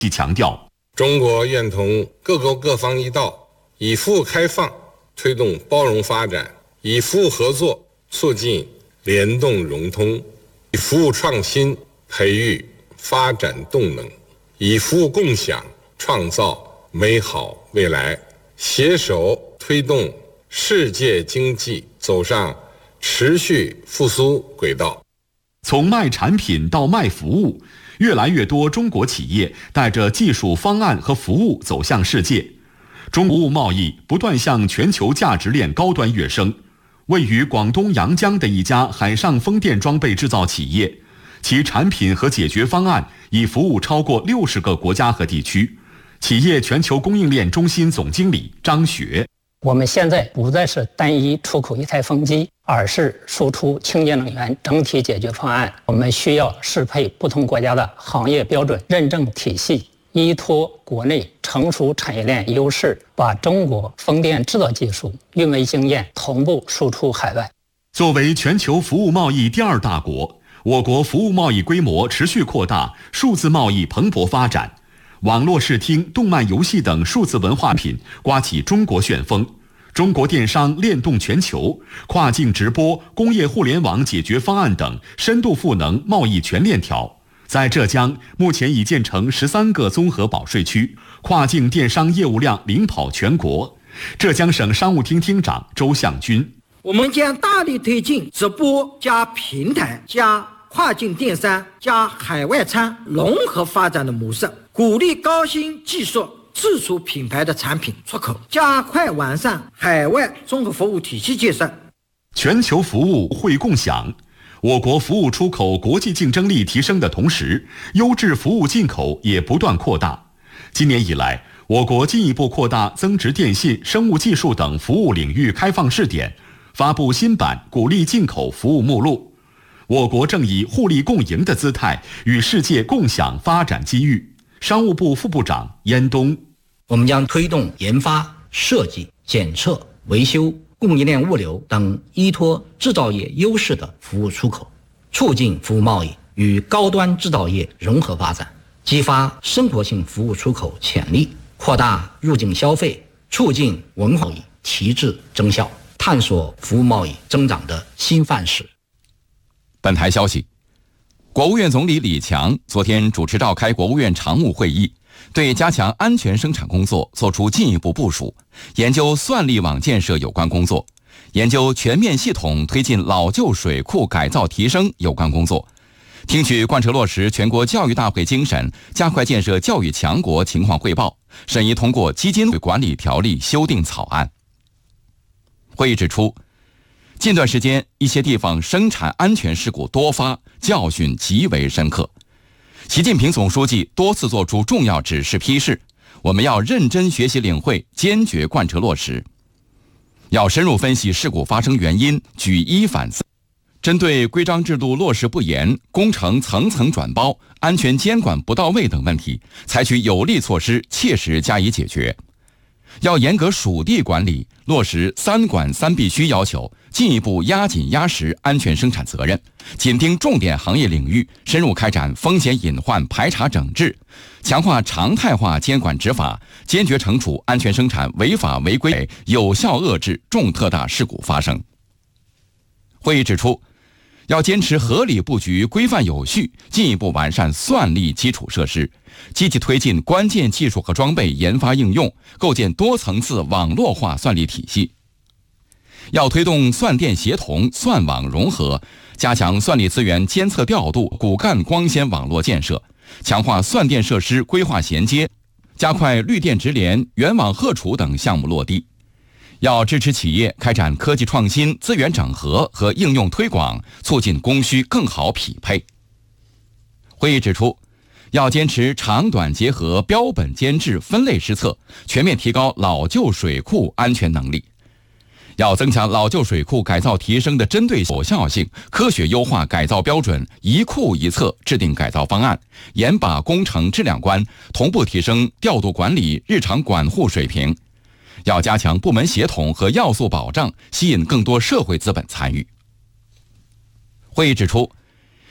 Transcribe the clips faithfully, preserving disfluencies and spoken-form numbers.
其强调， 中国愿同各国各方一道，以服务开放推动包容发展，以服务合作促进联动融通，以服务创新培育发展动能，以服务共享创造美好未来，携手推动世界经济走上持续复苏轨道。 从卖产品到卖服务，越来越多中国企业带着技术方案和服务走向世界。中国服务贸易不断向全球价值链高端跃升。位于广东阳江的一家海上风电装备制造企业，其产品和解决方案已服务超过六十个国家和地区。企业全球供应链中心总经理张雪， 我们现在不再是单一出口一台风机，而是输出清洁能源整体解决方案。我们需要适配不同国家的行业标准认证体系，依托国内成熟产业链优势，把中国风电制造技术、运维经验同步输出海外。 作为全球服务贸易第二大国，我国服务贸易规模持续扩大，数字贸易蓬勃发展。网络视听、动漫游戏等数字文化品刮起中国旋风，中国电商链动全球，跨境直播、工业互联网解决方案等深度赋能贸易全链条。在浙江，目前已建成十三个综合保税区，跨境电商业务量领跑全国。浙江省商务厅厅长周向军， 我们将大力推进直播加平台加跨境电商加海外餐融合发展的模式，鼓励高新技术自主品牌的产品出口，加快完善海外综合服务体系建设。 全球服务会共享，我国服务出口国际竞争力提升的同时，优质服务进口也不断扩大。今年以来，我国进一步扩大增值电信、生物技术等服务领域开放试点，发布新版鼓励进口服务目录。我国正以互利共赢的姿态与世界共享发展机遇。商务部副部长燕东， 我们将推动研发、设计、检测、维修、供应链物流等依托制造业优势的服务出口，促进服务贸易与高端制造业融合发展，激发生活性服务出口潜力，扩大入境消费，促进文化贸易提质增效，探索服务贸易增长的新范式。 本台消息，国务院总理李强昨天主持召开国务院常务会议，对加强安全生产工作作出进一步部署，研究算力网建设有关工作，研究全面系统推进老旧水库改造提升有关工作，听取贯彻落实全国教育大会精神，加快建设教育强国情况汇报，审议通过基金管理条例修订草案。会议指出，近段时间一些地方生产安全事故多发，教训极为深刻。习近平总书记多次作出重要指示批示，我们要认真学习领会，坚决贯彻落实。要深入分析事故发生原因，举一反三，针对规章制度落实不严、工程层层转包、安全监管不到位等问题，采取有力措施，切实加以解决。要严格属地管理，落实三管三必须要求，进一步压紧压实安全生产责任，紧盯重点行业领域，深入开展风险隐患排查整治，强化常态化监管执法，坚决惩处安全生产违法违规，有效遏制重特大事故发生。会议指出，要坚持合理布局、规范有序，进一步完善算力基础设施，积极推进关键技术和装备研发应用，构建多层次网络化算力体系。要推动算电协同、算网融合，加强算力资源监测调度、骨干光纤网络建设，强化算电设施规划衔接，加快绿电直连、远网荷储等项目落地。要支持企业开展科技创新、资源整合和应用推广，促进供需更好匹配。会议指出，要坚持长短结合、标本兼治、分类施策，全面提高老旧水库安全能力。要增强老旧水库改造提升的针对有效性，科学优化改造标准，一库一策制定改造方案，严把工程质量关，同步提升调度管理、日常管护水平。要加强部门协同和要素保障，吸引更多社会资本参与。会议指出，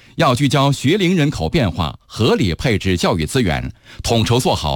要聚焦学龄人口变化，合理配置教育资源，统筹做好